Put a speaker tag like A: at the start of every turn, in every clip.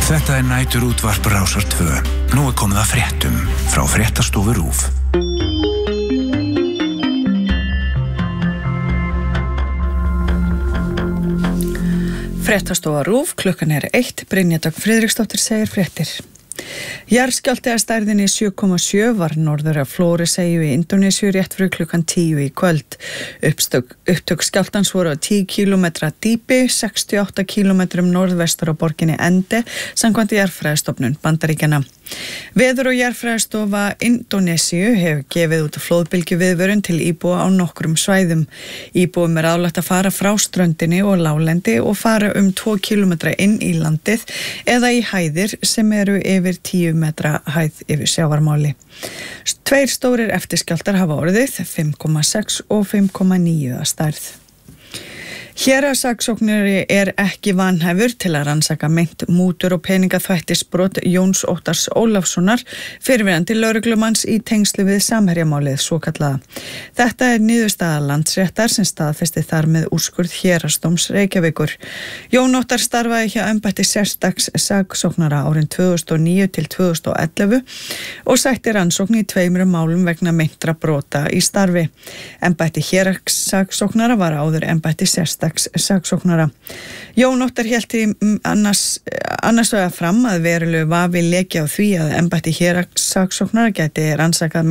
A: Þetta næturútvarp Rásar 2. Nú komið að fréttum frá Fréttastofu RÚV.
B: Fréttastofa RÚV, klukkan 1, Brynja Dögg Friðriksdóttir segir fréttir. Jarðskjálfti að stærðinni 7,7 var norður af Flóreseyju í Indónesíu rétt fyrir klukkan 10 í kvöld. Upptök skjálftans voru á 10 km dýpi, 68 km norðvestur á borginni Ende, samkvæmt jarðfræðistofnun Bandaríkjanna. Veður- og jarðfræðistofa Indónesíu hefur gefið út flóðbylgjuviðvörun til íbúa á nokkrum svæðum. Íbúum ráðlagt að fara frá ströndinni og láglendi og fara 2 km inn í landið eða í hæðir sem eru yfir 10 metra hæð yfir sjávarmáli. 2 stórir eftirskjálftar hafa orðið, 5,6 og 5,9 að stærð. Héraðssaksóknari ekki vanhæfur til að rannsaka meint mútur og peningaþvættisbrot Jóns Óttars Ólafssonar, fyrrverandi lögreglumanns í tengslu við Samherjamálið svokallaða. Þetta niðurstaða Landsréttar sem staðfesti þar með úrskurð Héraðsdóms Reykjavíkur. Jón Óttar starfaði hjá embætti sérstaks saksóknara árin 2009 til 2011 og sætti rannsókn í 2 málum vegna meintra brota í starfi. Embætti héraðssaksóknara var áður embætti sérstaks saksóknara. Jón Óttar hélt annars vegar fram að verulegu vafi leki á því að embætti héraðssaksóknara gæti rannsakað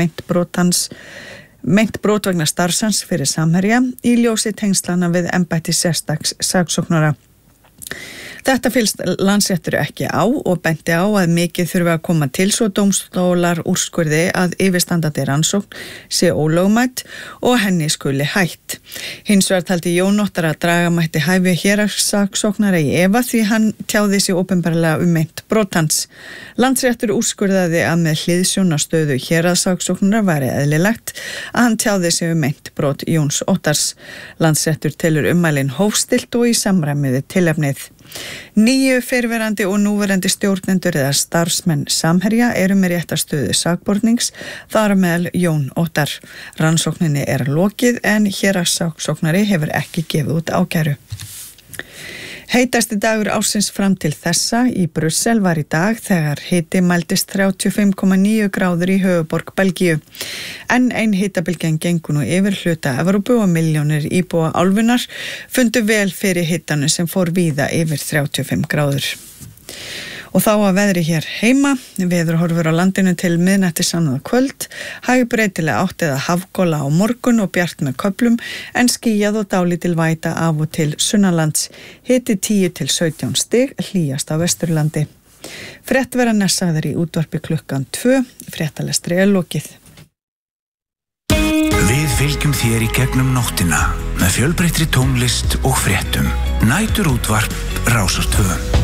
B: meint brot vegna starfsans fyrir Samherja í ljósi tengslana við embætti sérstaks saksóknara. Þetta fylgst Landsréttur ekki á og benti á að mikið þurfi að koma til svo dómstólar úrskurði að yfirstandandi rannsókn sé ólögmætt og henni skuli hætt. Hins vegar taldi Jón Óttar að draga mætti hæfi héraðssaksóknara í efa því hann tjáði sig opinberlega meint brot hans. Landsréttur úrskurðaði að með hliðsjón af stöðu héraðssaksóknara væri eðlilegt að hann tjáði sig meint brot Jóns Óttars. Landsréttur telur ummælin hófstillt og í samræmi við tilefnið. 9 fyrrverandi og núverandi stjórnendur eða starfsmenn Samherja eru með réttarstöðu sakbornings, þar á meðal Jón Óttar. Rannsókninni lokið en héraðssaksóknari hefur ekki gefið út ákæru. Heitasti dagur ársins fram til þessa í Brussel var í dag þegar hiti mældist 35,9 gráður í höfuðborg Belgíu. Enn ein hitabylgjan gengur nú yfir hluta Evrópu og milljónir íbúa álfunnar fundu vel fyrir hitanum sem fór víða yfir 35 gráður. Og þá að veðri hér heima, veðurhorfur á landinu til miðnættis annað kvöld, hægbreytileg átt eða hafgola á morgun og bjart með köflum, en skýjað og dálítil væta af og til sunnanlands. Hiti 10 til 17 stig, hlýjast á Vesturlandi. Frétt verða sagðar í útvarpi klukkan 2, fréttalestri lokið.
A: Við fylgjum þér í gegnum nóttina með fjölbreyttri tónlist og fréttum. Næturútvarp Rásar 2.